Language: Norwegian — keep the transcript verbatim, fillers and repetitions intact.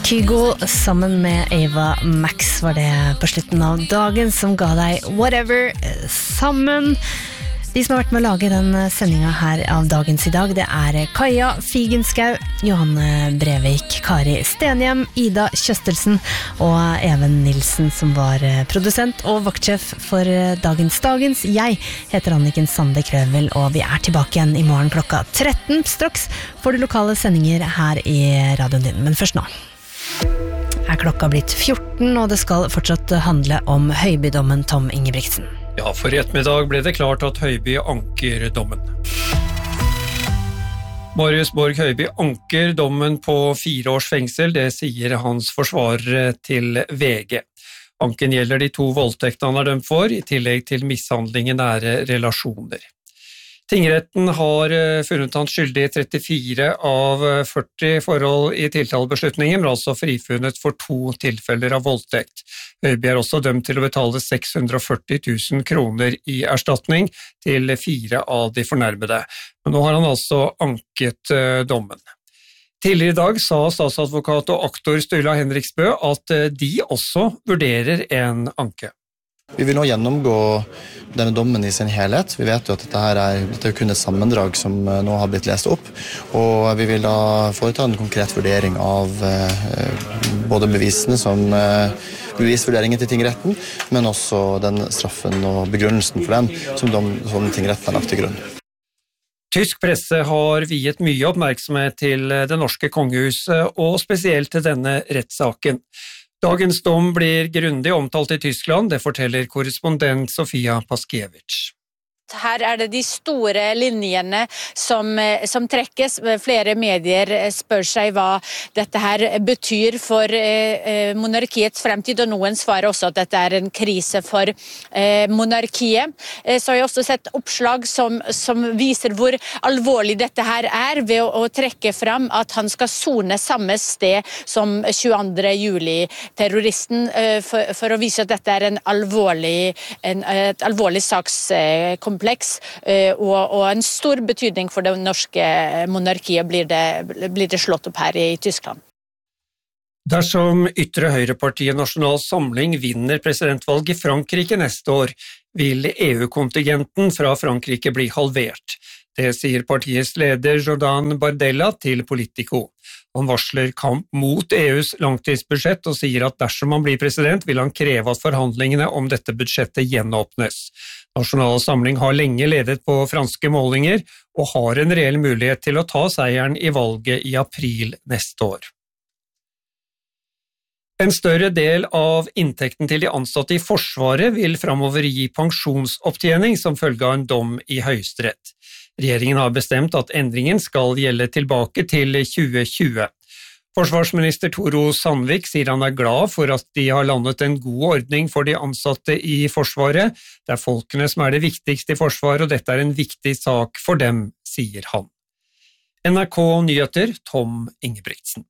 Kygo sammen med Ava Max var det på slutten av dagen som ga deg Whatever sammen. De som har vært med å lage den sendingen her av Dagens i dag, det er Kaja Figenskau, Johanne Brevik, Kari Stenhjem, Ida Kjøstelsen og Even Nilsen som var produsent og vaktsjef for Dagens Dagens. Jeg heter Anniken Sande Krøvel, og vi er tilbake igjen i morgen klokka tretten. Straks får du lokale sendinger her i radioen din, men først nå er klokka blitt fjorten, og det skal fortsatt handle om Høiby-dommen Tom Ingebrigtsen. Ja, for i ettermiddag ble det klart at Høiby anker dommen. Marius Borg Høiby anker dommen på fire års fengsel, det sier hans forsvarere til V G. Anken gjelder de to voldtektene han er dømt for, i tillegg til mishandling i nære relasjoner. Tingretten har funnet han skyldig i trettifire av førti forhold i tiltalebeslutningen, men altså frifunnet for to tilfeller av voldtekt. Høiby er også dømt til å betale seks hundre og førti tusen kroner i erstatning til fire av de fornærmede. Men nå har han altså anket dommen. Tidligere i dag sa statsadvokat og aktor Sturla Henriksbø at de også vurderer en anke. Vi vil nå gjennomgå denne dommen i sin helhet. Vi vet jo at dette her er, dette er kun et sammendrag som nå har blitt lest opp, og vi vil da foreta en konkret vurdering av eh, både bevisene som eh, bevisvurderingen til tingretten, men også den straffen og begrunnelsen for den som, dom, som tingretten har lagt til grunn. Tysk presse har viet mye oppmerksomhet til det norske kongehuset, og spesielt til denne rettssaken. Dagens dom blir grundig omtalt i Tyskland, det forteller korrespondent Sofia Paskiewicz. Her er det de store linjene som, som trekkes. Flere medier spør seg hva dette her betyr for eh, monarkiets fremtid, og noen svarer også at dette er en krise for eh, monarkiet. Eh, så har jeg også sett oppslag som, som viser hvor alvorlig dette her er, ved å, å trekke fram at han skal sone samme sted som tjueandre juli-terroristen, eh, for, for å vise at dette er en alvorlig, en, et alvorlig sakskompleks. Og, og en stor betydning for det norske monarkiet blir det, blir det slått opp her i Tyskland. Dersom ytre høyrepartiet Nasjonal Samling vinner presidentvalget i Frankrike neste år, vil E U-kontingenten fra Frankrike bli halvert. Det sier partiets leder Jordan Bardella til Politico. Han varsler kamp mot E U's langtidsbudsjett og sier at dersom han blir president, vil han kreve at forhandlingene om dette budsjettet gjenåpnes. Nasjonal Samling har lenge ledet på franske målinger og har en reell mulighet til å ta seieren i valget i april neste år. En større del av inntekten til de ansatte i Forsvaret vil fremover gi pensjonsopptjening som følge av en dom i Høyesterett. Regjeringen har bestemt at endringen skal gjelde tilbake til tjue tjue. Forsvarsminister Toro Sandvik sier han er glad for at de har landet en god ordning for de ansatte i Forsvaret. Det er folkene som er det viktigste i Forsvaret, og dette er en viktig sak for dem, sier han. N R K Nyheter, Tom Ingebrigtsen.